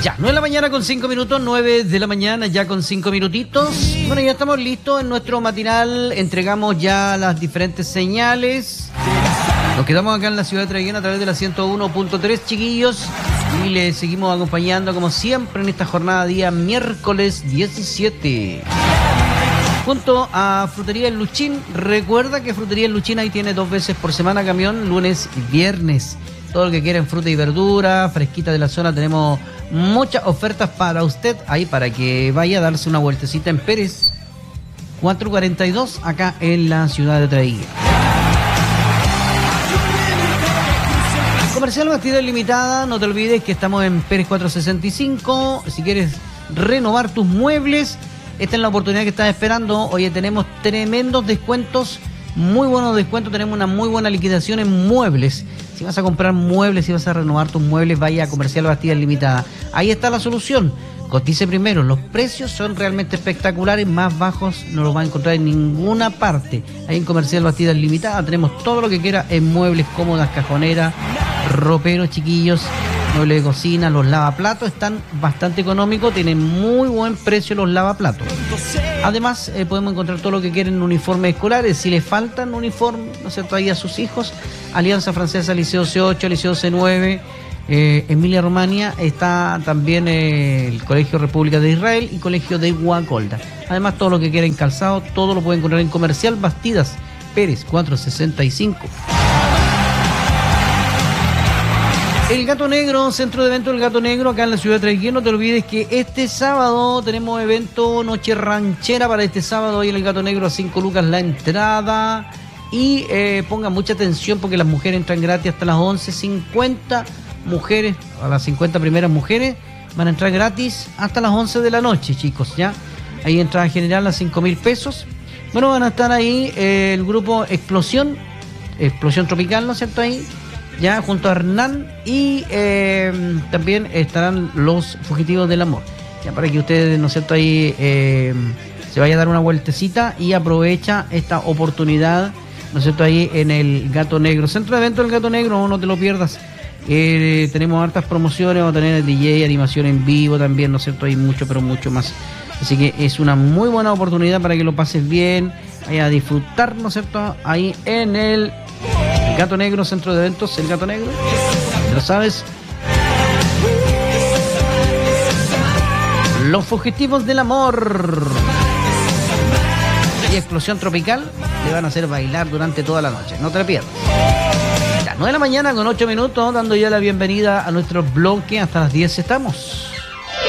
Ya, 9 de la mañana con 5 minutos, 9 de la mañana ya con 5 minutitos. Bueno, ya estamos listos en nuestro matinal, entregamos ya las diferentes señales. Nos quedamos acá en la ciudad de Traiguén a través de la 101.3, chiquillos, y les seguimos acompañando como siempre en esta jornada día miércoles 17. Junto a Frutería El Luchín, recuerda que Frutería El Luchín ahí tiene 2 veces por semana camión, lunes y viernes. Todo lo que quieran, fruta y verdura, fresquita de la zona, tenemos muchas ofertas para usted ahí para que vaya a darse una vueltecita en Pérez 442 acá en la ciudad de Traiguén. Comercial Bastida Limitada, no te olvides que estamos en Pérez 465. Si quieres renovar tus muebles, esta es la oportunidad que estás esperando. Oye, tenemos tremendos descuentos, muy buenos descuentos, tenemos una muy buena liquidación en muebles. Si vas a comprar muebles, si vas a renovar tus muebles, vaya a Comercial Bastida Limitada. Ahí está la solución. Cotice primero, los precios son realmente espectaculares, más bajos no los va a encontrar en ninguna parte. Ahí en Comercial Bastida Limitada tenemos todo lo que quiera en muebles, cómodas, cajoneras, roperos, chiquillos, muebles de cocina, los lavaplatos están bastante económicos, tienen muy buen precio los lavaplatos. Además, podemos encontrar todo lo que quieren en uniformes escolares. Si les faltan uniformes, ¿no es cierto?, ahí a sus hijos, Alianza Francesa, Liceo C8, Liceo C9, Emilia Romagna, está también el Colegio República de Israel y Colegio de Guacolda. Además, todo lo que quieren calzado, todo lo pueden encontrar en Comercial Bastidas Pérez 465. El Gato Negro, centro de eventos del Gato Negro, acá en la ciudad de Traiguén. No te olvides que este sábado tenemos evento Noche Ranchera para este sábado. Hoy en el Gato Negro a 5 lucas la entrada. Y pongan mucha atención porque las mujeres entran gratis hasta las 11. 50 mujeres, a las 50 primeras mujeres, van a entrar gratis hasta las 11 de la noche, chicos, ¿ya? Ahí entrada general a 5.000 pesos. Bueno, van a estar ahí el grupo Explosión Tropical, ¿no es cierto? Ahí, ya junto a Hernán, y también estarán los Fugitivos del Amor, ya para que ustedes, ¿no es cierto?, ahí se vaya a dar una vueltecita y aprovecha esta oportunidad, ¿no es cierto?, ahí en el Gato Negro, centro de eventos del Gato Negro, no te lo pierdas. Tenemos hartas promociones, vamos a tener el DJ, animación en vivo también, ¿no es cierto?, hay mucho, pero mucho más. Así que es una muy buena oportunidad para que lo pases bien, vaya a disfrutar, ¿no es cierto?, ahí en el Gato Negro, centro de eventos, el Gato Negro, ¿lo sabes? Los Fugitivos del Amor y Explosión Tropical le van a hacer bailar durante toda la noche, no te la pierdas. Las 9 de la mañana con 8 minutos, dando ya la bienvenida a nuestro bloque, hasta las 10 estamos.